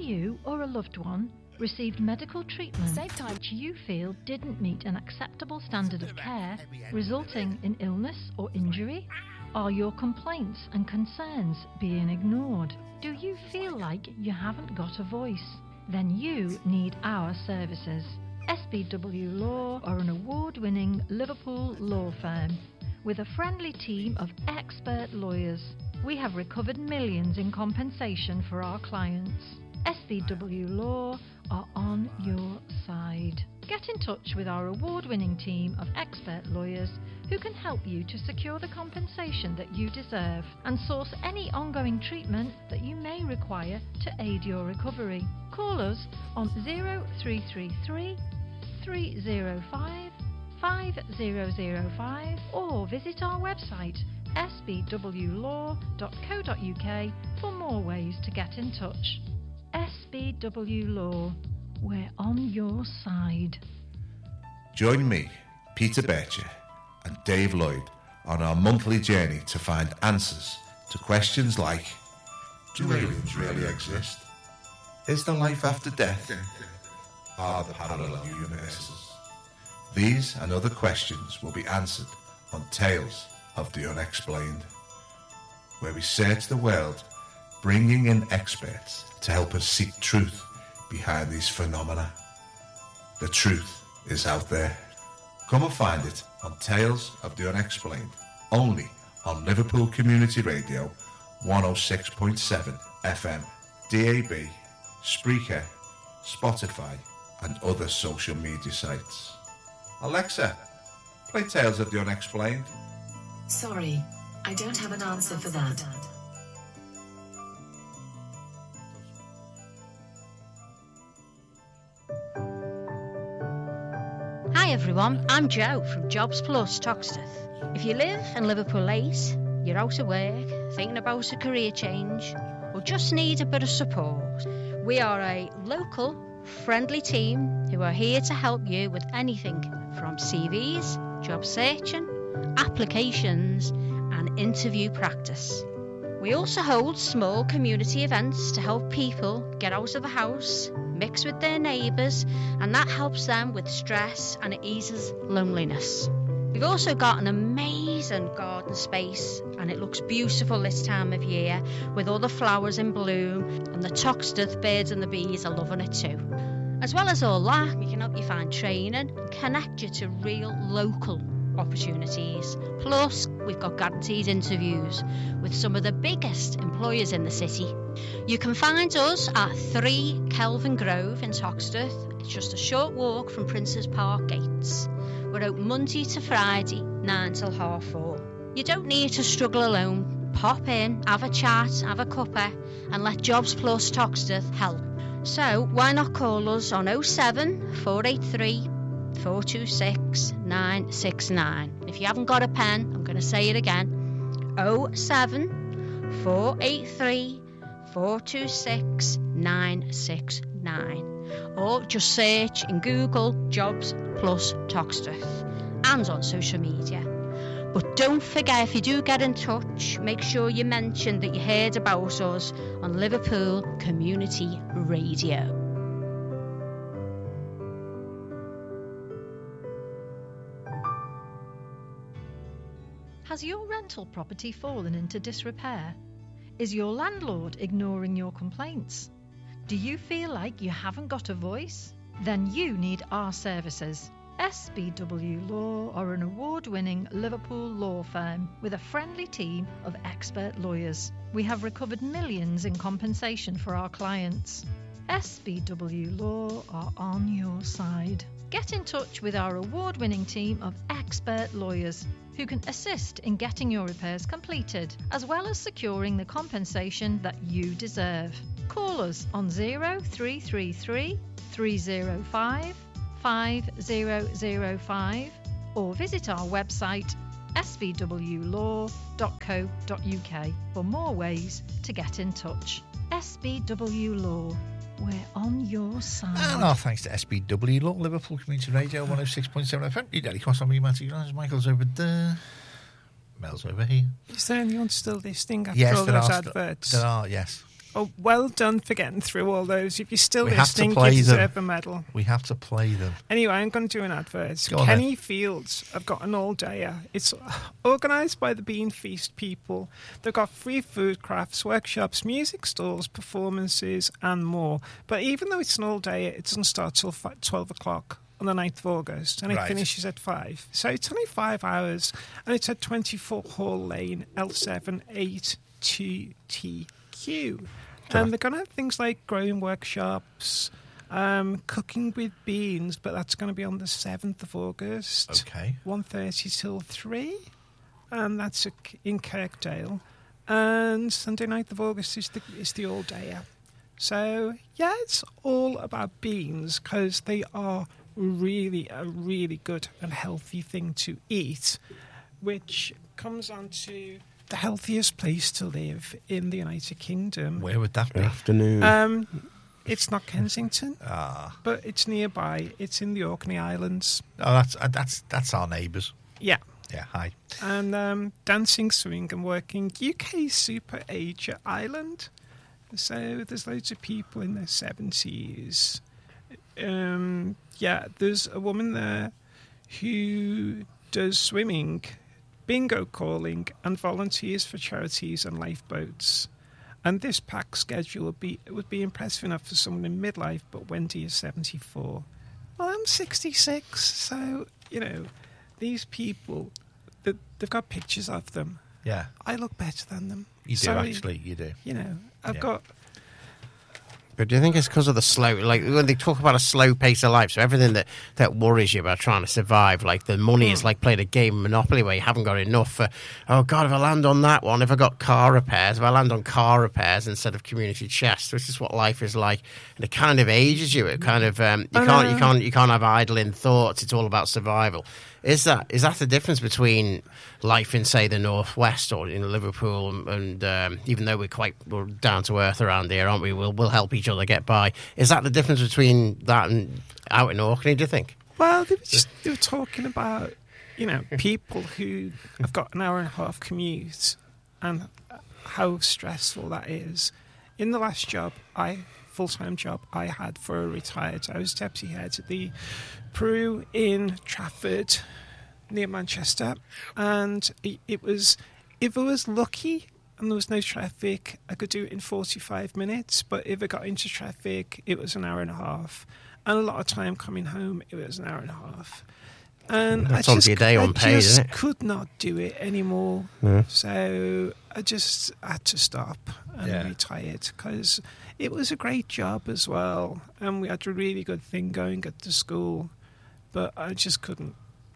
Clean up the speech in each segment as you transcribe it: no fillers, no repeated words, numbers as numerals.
you or a loved one received medical treatment which you feel didn't meet an acceptable standard of care, resulting in illness or injury? Are your complaints and concerns being ignored? Do you feel like you haven't got a voice? Then you need our services. SBW Law are an award-winning Liverpool law firm with a friendly team of expert lawyers. We have recovered millions in compensation for our clients. SBW Law are on your side. Get in touch with our award-winning team of expert lawyers who can help you to secure the compensation that you deserve and source any ongoing treatment that you may require to aid your recovery. Call us on 0333 305 5005 or visit our website sbwlaw.co.uk for more ways to get in touch. SBW Law, we're on your side. Join me, Peter Bircher, and Dave Lloyd on our monthly journey to find answers to questions like: do aliens really exist? Is there life after death? Are there parallel universes? These and other questions will be answered on Tales of the Unexplained, where we search the world, bringing in experts to help us seek truth behind these phenomena. The truth is out there. Come and find it on Tales of the Unexplained, only on Liverpool Community Radio 106.7 FM, DAB, Spreaker, Spotify and other social media sites. Alexa, play Tales of the Unexplained. Sorry, I don't have an answer for that. Hi everyone, I'm Jo from Jobs Plus Toxteth. If you live in Liverpool 8, you're out of work, thinking about a career change, or just need a bit of support, we are a local, friendly team who are here to help you with anything from CVs, job searching, applications and interview practice. We also hold small community events to help people get out of the house, mix with their neighbours, and that helps them with stress and it eases loneliness. We've also got an amazing garden space and it looks beautiful this time of year with all the flowers in bloom, and the Toxteth birds and the bees are loving it too. As well as all that, we can help you find training and connect you to real local opportunities. Plus, we've got guaranteed interviews with some of the biggest employers in the city. You can find us at 3 Kelvin Grove in Toxteth. It's just a short walk from Princes Park gates. We're open Monday to Friday, 9 till 4:30. You don't need to struggle alone. Pop in, have a chat, have a cuppa, and let Jobs Plus Toxteth help. So why not call us on 07 483 426 969. If you haven't got a pen, I'm going to say it again. 07 483 426 969. Or just search in Google Jobs Plus Toxteth and on social media. But don't forget, if you do get in touch, make sure you mention that you heard about us on Liverpool Community Radio. Has your rental property fallen into disrepair? Is your landlord ignoring your complaints? Do you feel like you haven't got a voice? Then you need our services. SBW Law are an award-winning Liverpool law firm with a friendly team of expert lawyers. We have recovered millions in compensation for our clients. SBW Law are on your side. Get in touch with our award-winning team of expert lawyers who can assist in getting your repairs completed, as well as securing the compensation that you deserve. Call us on 0333 305 5005 or visit our website sbwlaw.co.uk for more ways to get in touch. SBW Law, we're on your side. And our thanks to SBW Law, Liverpool Community Radio 106.7 FM. You Daddy Cross on me, Matty Grimes. Michael's over there. Mel's over here. Is there anyone still listening after yes, all those adverts? There are, yes. Well, well done for getting through all those. If you're still We have to listening, play you deserve them. a medal. We have to play them. Anyway, I'm going to do an advert. Go on Kenny Fields have got an all-dayer. It's organised by the Bean Feast people. They've got free food crafts, workshops, music stalls, performances and more. But even though it's an all-dayer, it doesn't start till 12 o'clock on the 9th of August, and it Right. finishes at 5. So it's only 5 hours, and it's at 24 Hall Lane, L7 822TQ. And they're going to have things like growing workshops, cooking with beans, but that's going to be on the 7th of August. Okay. 1:30 till 3, and that's in Kirkdale. And Sunday 9th of August is the all-dayer. So, yeah, it's all about beans because they are really a really good and healthy thing to eat, which comes on to the healthiest place to live in the United Kingdom. Where would that be? Afternoon. It's not Kensington, Ah, but it's nearby. It's in the Orkney Islands. oh, that's our neighbours. Yeah. Yeah, hi. And dancing, swimming and working UK Super Asia Island. So there's loads of people in their 70s. Yeah, there's a woman there who does swimming, bingo calling and volunteers for charities and lifeboats. And this packed schedule would be impressive enough for someone in midlife, but Wendy is 74. Well, I'm 66, so, you know, these people, they've got pictures of them. Yeah, I look better than them. you do, Sorry, actually, you do. You know, I've Yeah. got... But do you think it's because of the slow, like when they talk about a slow pace of life, so everything that worries you about trying to survive, like the money is like playing a game of Monopoly where you haven't got enough for, oh God, if I land on that one, if I got car repairs, if I land on car repairs instead of community chest, which is what life is like, and it kind of ages you. It kind of you can't have idling thoughts. It's all about survival. Is that the difference between life in, say, the Northwest or in Liverpool, and even though we're down to earth around here, aren't we? We'll help each other get by. Is that the difference between that and out in Orkney, do you think? Well, they were talking about, you know, people who have got an hour and a half commute and how stressful that is. In the last full-time job I had for a retired, I was deputy head at the Peru in Trafford near Manchester, and it was, if I was lucky and there was no traffic, I could do it in 45 minutes, but if I got into traffic, it was an hour and a half. And a lot of time coming home, it was an hour and a half. And That's on your day unpaid, isn't it? could not do it anymore. So I just had to stop and retired because it was a great job as well. And we had a really good thing going at the school. But I just couldn't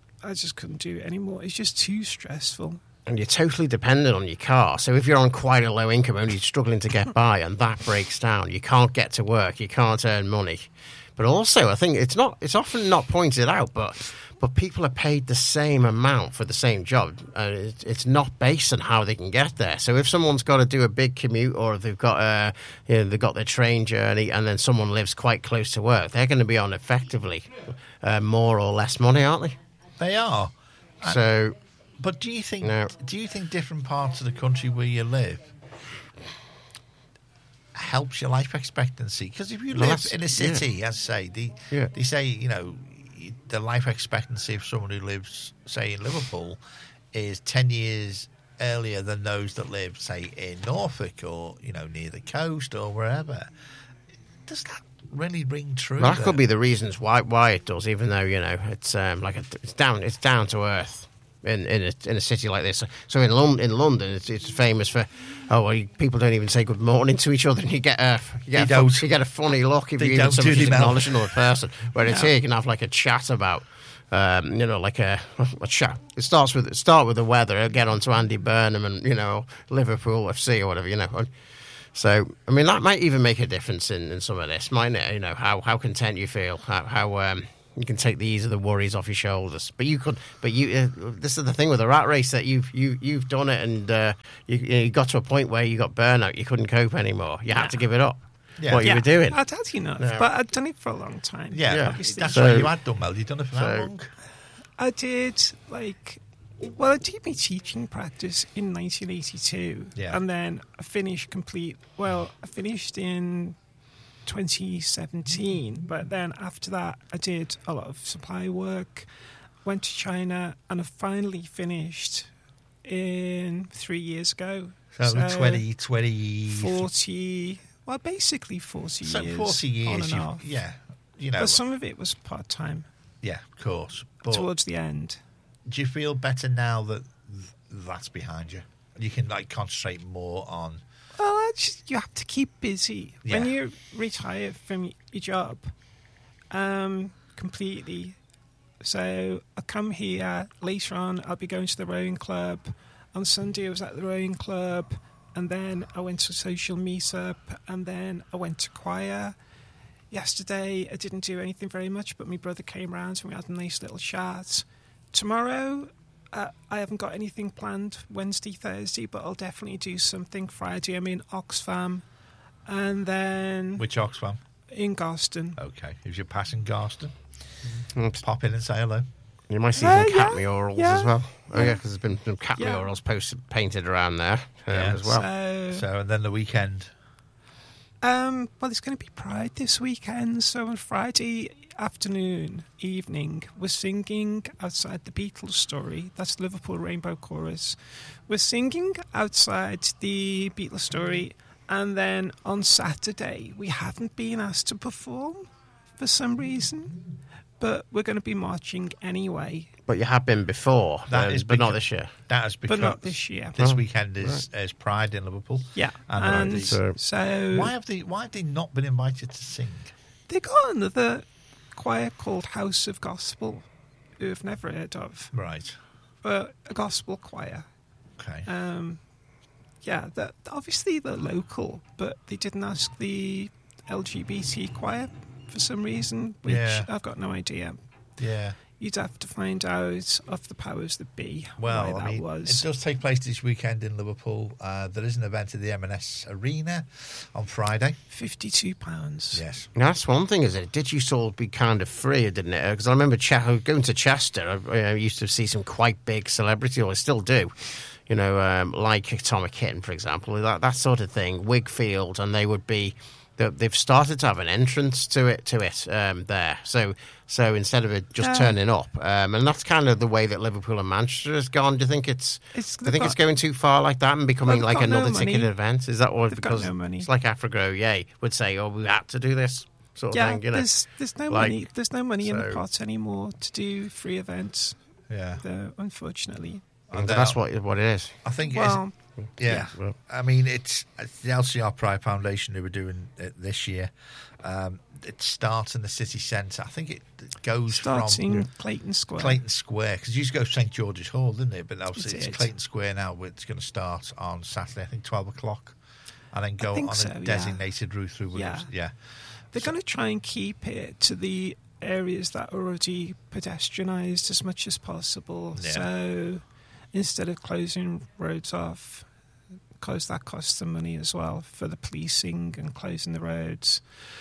do it anymore. It's just too stressful. And you're totally dependent on your car. So if you're on quite a low income, only struggling to get by, and that breaks down, you can't get to work, you can't earn money. But also, I think it's often not pointed out, but people are paid the same amount for the same job. It's not based on how they can get there. So if someone's got to do a big commute, or if they've got they've got their train journey, and then someone lives quite close to work, they're going to be on effectively more or less money, aren't they? They are. So, But do you think No. different parts of the country where you live helps your life expectancy? Because if you Well, live that's- in a city, as I say, they say, you know, the life expectancy of someone who lives, say, in Liverpool is 10 years earlier than those that live, say, in Norfolk or, you know, near the coast or wherever. Does that really ring true? well, that could be the reasons why it does, even though, you know, it's it's down to earth. In a city like this, so in London, it's famous for people don't even say good morning to each other, and you get a funny look if They you even don't somebody's do them out. acknowledging another person. Whereas here, you can have like a chat about, like a chat. Start with the weather, get on to Andy Burnham and, you know, Liverpool FC or whatever, you know. So I mean that might even make a difference in some of this, mightn't it? You know, how content you feel, how you can take the ease of the worries off your shoulders. But this is the thing with the rat race, that you've done it, and you got to a point where you got burnout. You couldn't cope anymore. You had to give it up. Yeah. What you were doing. I'd had enough, Yeah. but I'd done it for a long time. Yeah, obviously. that's So- what you had done, Mel. You've done it for that so- long. I did like Well, I did my teaching practice in 1982, and then I finished in 2017. But then after that, I did a lot of supply work, went to China, and I finally finished in 3 years ago. So 20... 40... Well, basically 40 so years. 40 years, on and off. yeah. You know, But some of it was part-time. Yeah, of course. But towards the end. Do you feel better now that that's behind you? You can concentrate more on. Well, you have to keep busy when Yeah. you retire from your job completely. So I come here later on. I'll be going to the rowing club. On Sunday, I was at the rowing club, and then I went to a social meetup, and then I went to choir. Yesterday, I didn't do anything very much, but my brother came round and we had a nice little chat. Tomorrow, I haven't got anything planned Wednesday, Thursday, but I'll definitely do something Friday. I'm in Oxfam, and then... Which Oxfam? In Garston. Okay. If you're passing Garston, pop in and say hello. You might see some cat yeah, murals yeah. as well. Oh, yeah, because there's been some cat Yeah. murals painted around there as well. So, and then the weekend. Well, it's going to be Pride this weekend, so on Friday evening, we're singing outside the Beatles Story. That's Liverpool Rainbow Chorus. We're singing outside the Beatles Story, and then on Saturday, we haven't been asked to perform for some reason, but we're going to be marching anyway. But you have been before, but not this year. That is because But not this year. This weekend is Pride in Liverpool. Yeah, And so why have they not been invited to sing? they got another choir called House of Gospel, who I've never heard of. Right. But a gospel choir. Okay. Obviously they're local, but they didn't ask the LGBT choir for some reason, which I've got no idea. Yeah. You'd have to find out of the powers that be Well, why that was. it does take place this weekend in Liverpool. There is an event at the M&S Arena on Friday. £52. Yes. Now, that's one thing, is it? Did used to all be kind of free, didn't it? Because I remember going to Chester, I used to see some quite big celebrities, or I still do, like Atomic Kitten, for example, that sort of thing, Wigfield, and they would be... They've started to have an entrance to it there. So instead of it just turning up, and that's kind of the way that Liverpool and Manchester has gone. Do you think it's going too far like that and becoming like another ticketed event? Is that what? Because no money. It's like Africa Yay would say, "Oh, we had to do this." Sort of thing, there's no money. There's no money in the pot anymore to do free events. Yeah, unfortunately. And that's what it is. I think. Well, yeah. I mean, it's the LCR Pride Foundation who were doing it this year. It starts in the city centre. I think it goes from Clayton Square. Clayton Square, because it used to go to St George's Hall, didn't it? But obviously it's Clayton Square now. It's going to start on Saturday, I think 12 o'clock, and then go on a designated route through Williams. Yeah. They're going to try and keep it to the areas that are already pedestrianised as much as possible. Yeah. So instead of closing roads off, because that costs them money as well for the policing and closing the roads.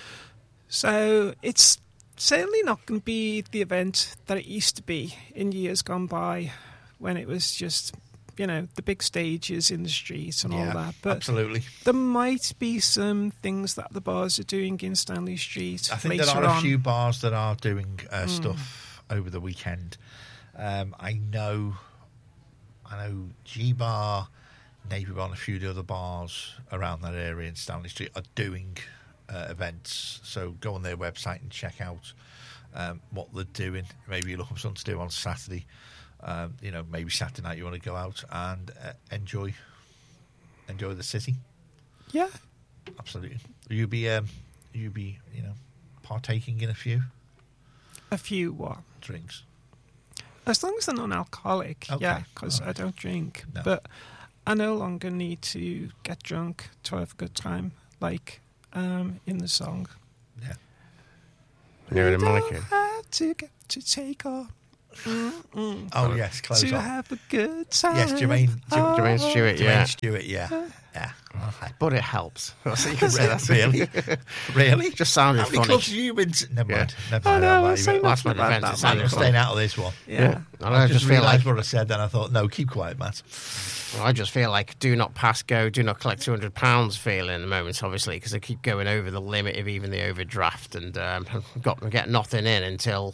So it's certainly not going to be the event that it used to be in years gone by, when it was just, the big stages in the streets and all that. But absolutely. There might be some things that the bars are doing in Stanley Street. I think there are a few bars that are doing stuff over the weekend. I know G-Bar, Navy Bar, and a few of the other bars around that area in Stanley Street are doing events. So go on their website and check out what they're doing. Maybe you're looking for something to do on Saturday. Maybe Saturday night you want to go out and enjoy the city. Yeah, absolutely. You be partaking in a few what drinks, as long as they're non-alcoholic. Okay. Yeah, because I don't drink. No. But I no longer need to get drunk to have a good time, like in the song. Yeah. You're in a molecule. Have to get to take off. Oh yes, close to off. have a good time. Yes, Jermaine Stewart. Yeah. Jermaine Stewart. Yeah. Oh, But it helps. So you can say that. Really? Just sounded How many funny. clubs have you been to? Never mind. Never Oh, mind. no, I'll I'll leave say it. That's what nothing it about depends. that I'm one. staying out of this one. Yeah. And I I just just feel realised like what I said, then I thought, no, keep quiet, Matt. I just feel like do not pass go, do not collect £200 feeling at the moment, obviously, because they keep going over the limit of even the overdraft and get nothing in until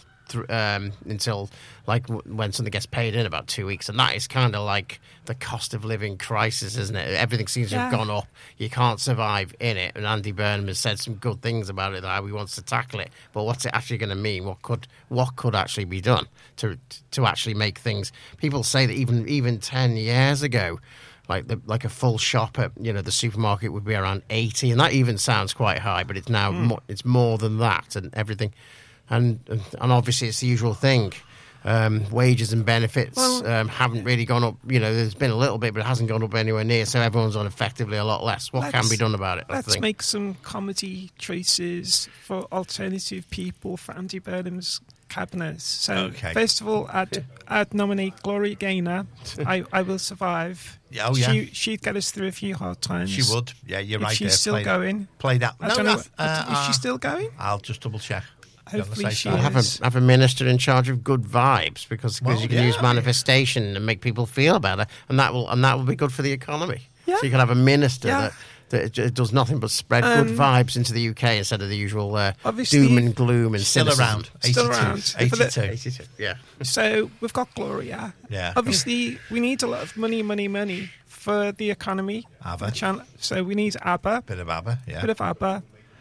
when something gets paid in about 2 weeks, and that is kind of like the cost of living crisis, isn't it? Everything seems to have gone up. You can't survive in it, and Andy Burnham has said some good things about it, how he wants to tackle it. But what's it actually going to mean? What could actually be done to actually make things? People say that even 10 years ago, like a full shop at the supermarket would be around 80, and that even sounds quite high. But it's now it's more than that, and everything. And obviously it's the usual thing. Wages and benefits haven't really gone up. There's been a little bit, but it hasn't gone up anywhere near. So everyone's on effectively a lot less. What can be done about it? Let's make some comedy choices for alternative people for Andy Burnham's cabinet. So first of all, I'd nominate Gloria Gaynor. I Will Survive. Oh yeah, she'd get us through a few hard times. she would. Yeah, you're right. She's still going. Play that. I don't know. Is she still going? I'll just double check. Hopefully she is. Have a minister in charge of good vibes because you can use manifestation and make people feel better, and that will be good for the economy. Yeah. So you can have a minister that does nothing but spread good vibes into the UK instead of the usual doom and gloom and still cynicism. around. 82. Still around. 82. Yeah. So we've got Gloria. Yeah. Obviously, we need a lot of money for the economy. ABBA. So we need ABBA. Bit of ABBA. Yeah. Bit of ABBA.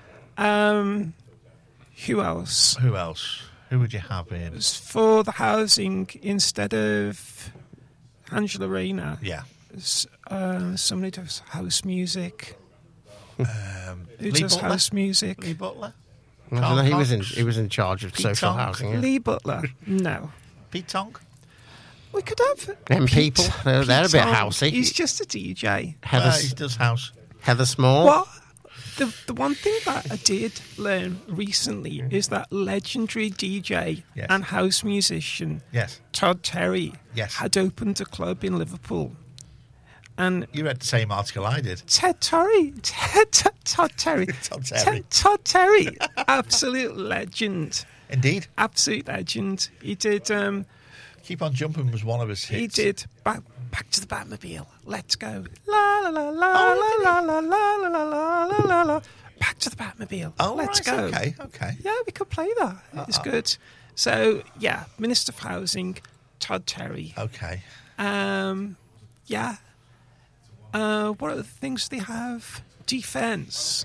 Who else? Who would you have in? For the housing, instead of Angela Rayner, somebody does house music. Who Lee does Butler? house music? Lee Butler? No, he was in charge of social Tonk? housing. Yeah. Lee Butler? No. Pete Tonk? We could have Them people, they're a bit Tonk. housey. He's just a DJ. He does house. Heather Small. What? The one thing that I did learn recently is that legendary DJ and house musician Todd Terry had opened a club in Liverpool. And you read the same article I did. Todd Terry. Todd Terry. Absolute legend. Indeed. Absolute legend. He did... Keep on Jumping was one of his hits. He did. Back to the Batmobile. Let's go. La la la la la la la la la la la la. Back to the Batmobile. Oh, let's go. Okay. Yeah, we could play that. It's good. So yeah, Minister for Housing, Todd Terry. Okay. Yeah. What other things do they have? Defence.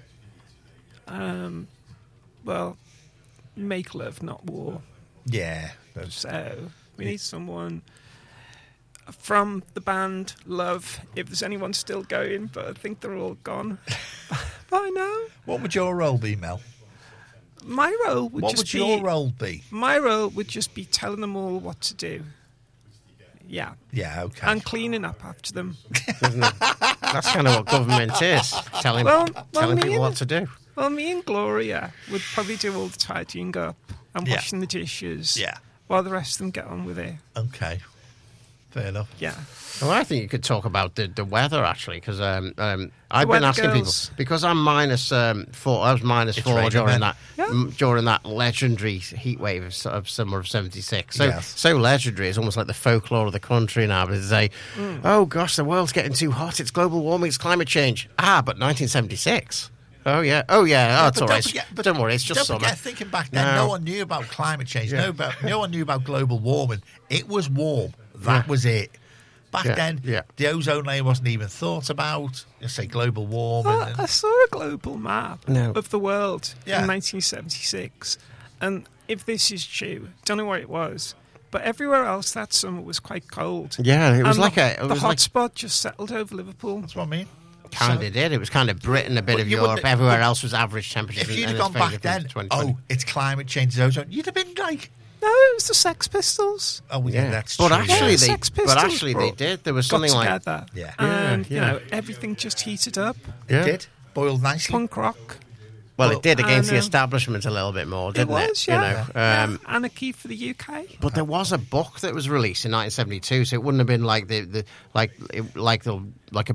Well, make love, not war. Yeah. So we need someone from the band Love, if there's anyone still going, but I think they're all gone by now. What would your role be, Mel? My role would What just would be... your role be? My role would just be telling them all what to do. Yeah. Yeah, okay. And cleaning up after them. That's kind of what government is, telling people what to do. Well, me and Gloria would probably do all the tidying up and washing the dishes. Yeah. While the rest of them get on with it. Okay. Fair enough. Yeah. Well, I think you could talk about the weather, actually, because I've been asking people, because I'm -4, I was -4 during that legendary heat wave of summer of 76. So legendary, it's almost like the folklore of the country now. But they say, oh gosh, the world's getting too hot, it's global warming, it's climate change. But 1976. Oh, it's all right. But don't worry, it's just summer. Don't forget, thinking back then, no one knew about climate change. No one knew about global warming. It was warm. That was it. Back then, the ozone layer wasn't even thought about. Let's say global warming. I saw a global map of the world in 1976. And if this is true, don't know where it was, but everywhere else that summer was quite cold. Yeah, it was and like the hotspot just settled over Liverpool. That's what I mean. Kind of did. It was kind of Britain, a bit of Europe. Everywhere else was average temperature. If you'd have gone back then, it's climate change, ozone, you'd have been like... No, it was the Sex Pistols. Oh, yeah, that's but true. Actually, they did. There was something like... And, you know, everything just heated up. It did. Boiled nicely. Punk rock. Well, it did against the establishment a little bit more, didn't it? Was, Anarchy for the UK. But there was a book that was released in 1972, so it wouldn't have been like a big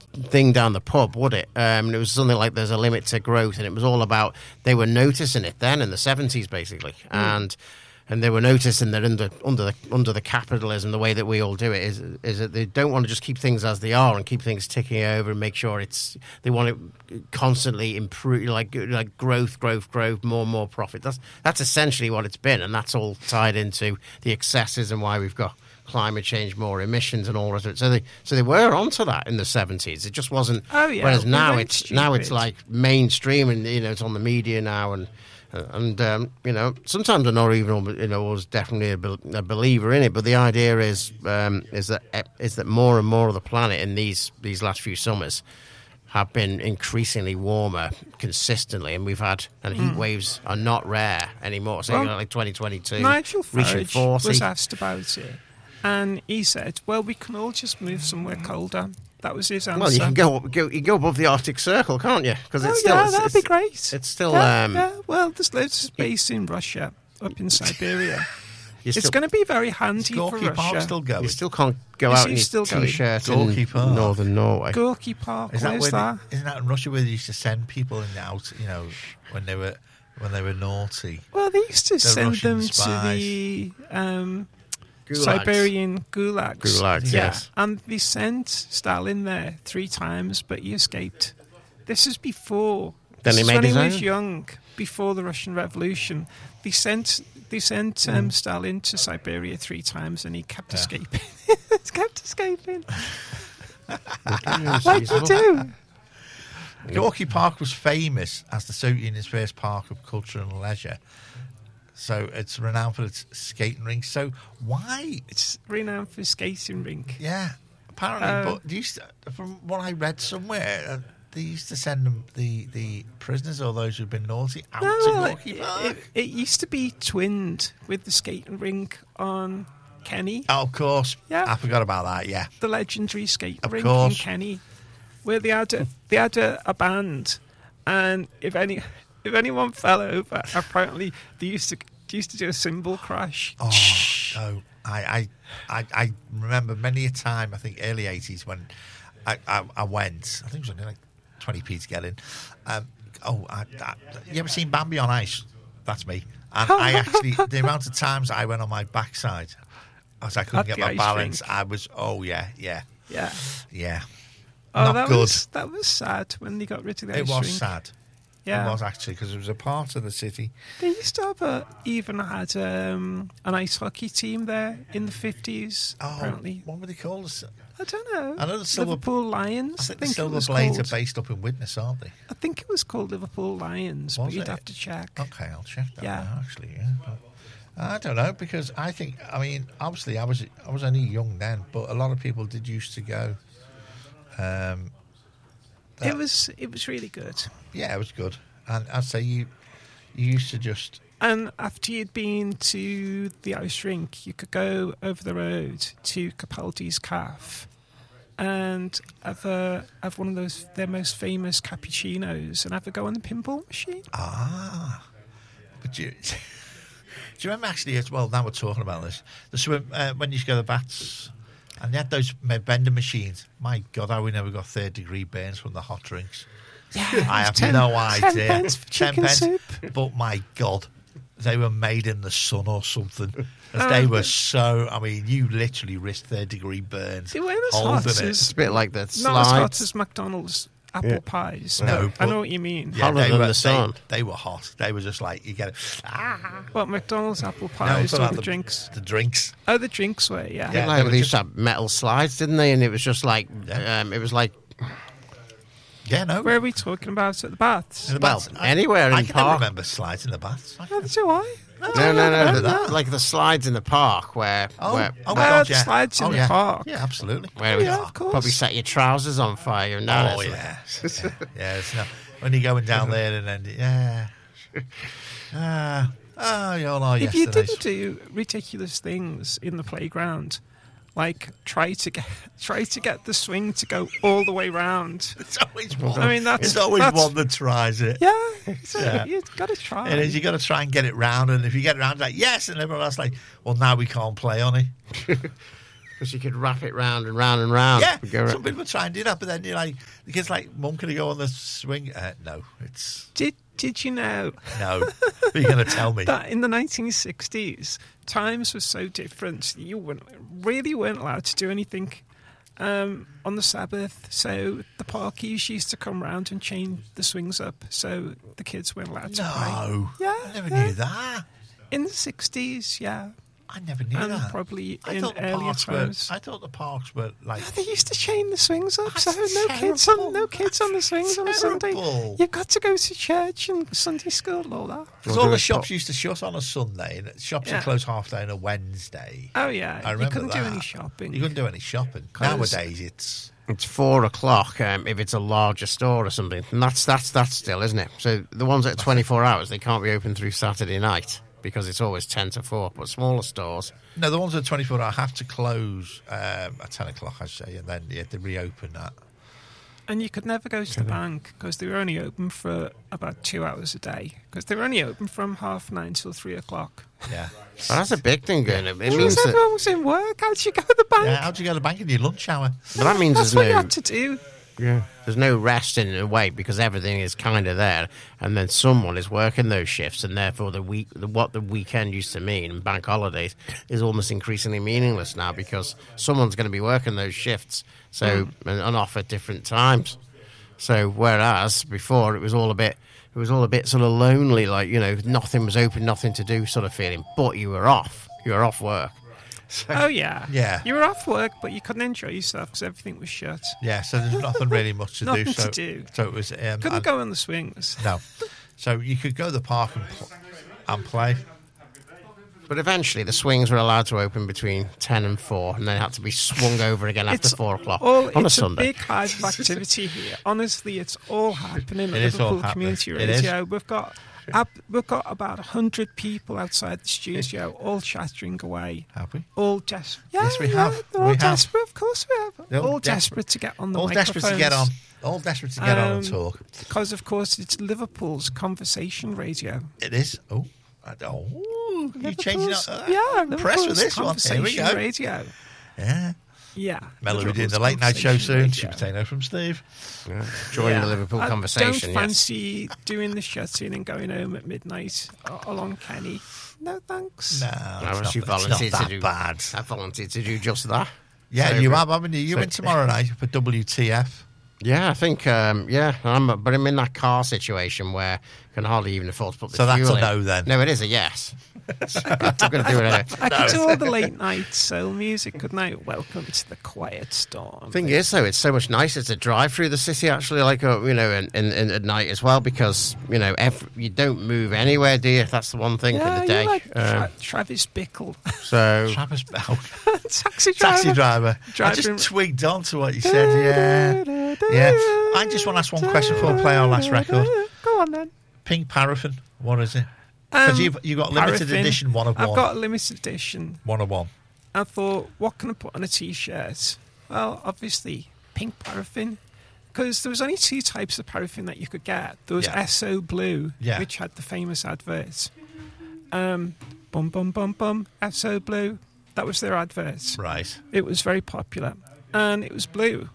thing down the pub, would it? And it was something like there's a limit to growth, and it was all about they were noticing it then in the 70s, basically, and they were noticing that under the capitalism, the way that we all do it is that they don't want to just keep things as they are and keep things ticking over and make sure they want to constantly improve, like growth, more and more profit. That's essentially what it's been, and that's all tied into the excesses and why we've got climate change, more emissions, and all of it. So they were onto that in the 70s. It just wasn't. Oh yeah. Whereas now it's like mainstream, and it's on the media now, and sometimes I'm not even was definitely a believer in it. But the idea is that more and more of the planet in these last few summers have been increasingly warmer consistently, and heat waves are not rare anymore. So like 2022, Nigel reaching Farage 40. was asked about it. And he said, well, we can all just move somewhere colder. That was his answer. Well, you can go above the Arctic Circle, can't you? Because that'd be great. It's still... Well, there's loads of space in Russia, up in Siberia. It's going to be very handy for Gorky Park Russia. still going? You still can't go out in your T-shirt in northern Norway. Gorky Park, where's that? Isn't that in Russia where they used to send people out, when they were naughty? Well, they used to send Russian them spies. to the... Gulags. Siberian gulags. Gulags, yes. And they sent Stalin there 3 times, but he escaped. This is before. Then he made when his he was own? young, before the Russian Revolution. They sent Stalin to Siberia 3 times, and he kept escaping. He kept escaping. Like you do. Gorky Park was famous as the Soviet Union's first park of culture and leisure. So it's renowned for its skating rink. So why? It's renowned for skating rink. Yeah, apparently. But from what I read somewhere, they used to send them the prisoners or those who've been naughty out to Gorky Park. It used to be twinned with the skating rink on Kenny. Oh, of course. Yeah. I forgot about that. Yeah. The legendary skating Of rink course. in Kenny, where they had a band, and if anyone fell over, apparently they used to do a cymbal crash. Oh no! I remember many a time. I think early 80s when I went. I think it was only like 20p to get in. You ever seen Bambi on Ice? That's me. And I actually, the amount of times I went on my backside, as I couldn't At get the my ice balance, rink. I was. Oh yeah. Oh, Not good. That was sad when they got rid of the It ice was rink. sad. Yeah. It was actually because it was a part of the city. They used to have even had an ice hockey team there in the 50s. Oh, apparently, what were they called? I don't know. I know the Silver Liverpool Lions. I think the it Silver was Blades called. are based up in Widnes, aren't they? I think it was called Liverpool Lions, Was but you'd it? have to check. Okay, I'll check that. Yeah. Now, actually, yeah. But I don't know because I think obviously I was only young then, but a lot of people did used to go. It was really good. Yeah, it was good, and I'd say you used to just. And after you'd been to the ice rink, you could go over the road to Capaldi's Cafe and have one of their most famous cappuccinos and have a go on the pinball machine. But do you remember actually as well? Now we're talking about this. The swim when you used to go to the bats, and they had those vending machines. My God, how we never got 3rd-degree burns from the hot drinks. Yeah, I have no idea. 10 pence for chicken soup. But my God, they were made in the sun or something. They were so. I mean, you literally risked 3rd-degree burns. They weren't as holding hot it. It's a bit like that Not as hot slides. as McDonald's apple pies. No, I but- know what you mean. Yeah, Hotter they than were, the sun. They were hot. They were just like you get it. What, McDonald's apple No, pies it's or about the drinks? The drinks. Oh, the drinks were, yeah. Yeah. Like they were they used just- to have metal slides, didn't they? And it was just like it was like Yeah, no. Where are we talking about at the baths? In the well, baths. anywhere I in can never park. remember slides in the baths. Oh, do I? No. Like the slides in the park where God, the slides in the yeah. park. Yeah, absolutely. where yeah, of course. probably set your trousers on fire. And that Oh is- yeah, yeah. It's not, when you're going down there and then you all are If you yesterdays. didn't do ridiculous things in the playground, like try to get the swing to go all the way round. It's always one. I mean, that's it's always that's- one that tries it. Yeah, so Yeah. you've got to try. It is. You got to try and get it round, and if you get it round, like yes, and everyone else like, well, now we can't play on it. Because you could wrap it round and round and round. Yeah, some people try and do that, but then you're like, the kid's like, Mum, can I go on the swing? No, it's... Did you know? No. What are you going to tell me? That in the 1960s, times were so different. You weren't allowed to do anything on the Sabbath. So the parkies used to come round and chain the swings up, so the kids weren't allowed to play. No. Yeah. I never knew that. In the 60s, yeah. I never knew and that. Probably I in thought the earlier parks times. I thought the parks were like... They used to chain the swings up, That's so no kids on the swings on a Sunday. terrible. You've got to go to church and Sunday school and all that. Because all the shops used to shut on a Sunday, and shops would close half day on a Wednesday. Oh, yeah. I remember you couldn't do that. any shopping. You couldn't do any shopping. 'Cause- Nowadays, it's... It's 4 o'clock if it's a larger store or something. And that's still, isn't it? So the ones that are 24 hours, they can't be open through Saturday night because it's always 10 to 4. But smaller stores... No, the ones that are 24 hours have to close at 10 o'clock, I say, and then they reopen that. And you could never go to the bank because they were only open for about 2 hours a day. Because they were only open from 9:30 till 3 o'clock. Yeah. Well, that's a big thing going on. It Because means that, everyone was in work. How'd you go to the bank? Yeah, how'd you go to the bank in your lunch hour? but that means That's there's what you no... had to do. Yeah. There's no rest in a way because everything is kind of there, and then someone is working those shifts, and therefore what the weekend used to mean and bank holidays is almost increasingly meaningless now because someone's going to be working those shifts, so and off at different times. So whereas before it was all a bit sort of lonely, like nothing was open, nothing to do, sort of feeling. But you were off work. So, Oh, yeah. Yeah. You were off work, but you couldn't enjoy yourself because everything was shut. Yeah, so there's nothing really much to do. Nothing So, to do. So it was... Couldn't go on the swings. No. So you could go to the park and play. But eventually the swings were allowed to open between 10 and 4, and then had to be swung over again after 4 o'clock on a Sunday. It's a big hive of activity here. Honestly, it's all happening at It is all Liverpool happening. Community It is. Radio. We've got about 100 people outside the studio, all chattering away. Have we? All desperate. Yes, we have. They're all We have. desperate, of course we have. They're all all desperate to get on the All microphones. desperate to get on. All desperate to get on and talk. Because, of course, it's Liverpool's conversation radio. It is. Oh, you changing up? Yeah, Press with Liverpool's this one. Here we conversation go. radio. Yeah. Yeah. Mel will be doing Liverpool's the late night show conversation soon. radio. Sweet potato from Steve. Yeah. Join the Liverpool I conversation. don't fancy doing the shut-in and going home at midnight along Kenny. No, thanks. No, I it's you not volunteered that to do bad. I volunteered to do just that. Yeah, So- you have, haven't you? You're so- in tomorrow night for WTF. Yeah, I think. But I'm in that car situation where I can hardly even afford to put the So that's fuel a in. no then? No, it is a yes. I'm going to do it anyway. I could do all the late night soul music, couldn't I? Welcome to the quiet storm. Thing is, though, it's so much nicer to drive through the city actually, like at night as well, because you don't move anywhere, do you? That's the one thing yeah, for the day. you're like Travis Bickle, So Travis Bell. taxi driver. Taxi driver. I Driving- just twigged on to what you said. Yeah. I just want to ask one question before we play our last record. Go on then. Pink Paraffin. What is it? Because you've got limited Paraffin. edition one of one. I've got a limited edition. One of one. I thought, what can I put on a T-shirt? Well, obviously, pink paraffin. Because there was only 2 types of paraffin that you could get. There was SO Blue, Yeah. which had the famous adverts. Bum, bum, bum, bum, SO Blue. That was their adverts. Right. It was very popular. And it was blue.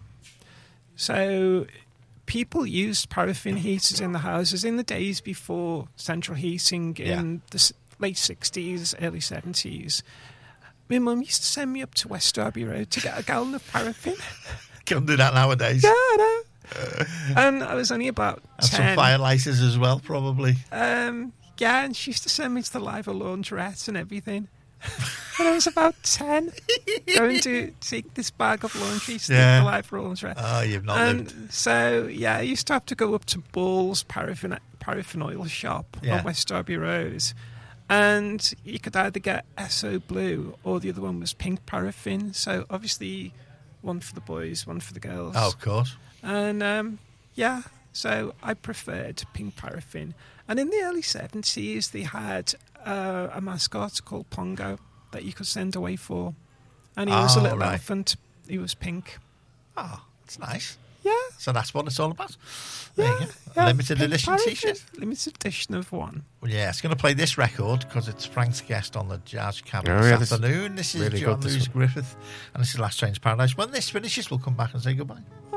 So people used paraffin heaters in the houses in the days before central heating in the late 60s, early 70s. My mum used to send me up to West Derby Road to get a gallon of paraffin. Can't do that nowadays. Yeah, I know. And I was only about And 10. some fire lighters as well, probably. Yeah, and she used to send me to the Live laundrette and everything. When I was about 10, going to take this bag of laundry to the Live laundrette. Oh, you've not lived. So, yeah, I used to have to go up to Bull's paraffin oil shop on West Derby Road. And you could either get SO Blue or the other one was pink paraffin. So, obviously, one for the boys, one for the girls. Oh, of course. And, so I preferred pink paraffin. And in the early 70s, they had a mascot called Pongo that you could send away for. And he was a little elephant. He was pink. Oh, that's nice. Yeah. So that's what it's all about. There you go. Yeah, Limited Pink edition Parrot T-shirt. is Limited edition of one. Well, yeah, it's going to play this record because it's Frank's guest on the Jazz Cabinet this this afternoon. This is really John good, this Lewis one. Griffith, and this is Last Train to Paradise. When this finishes, we'll come back and say goodbye.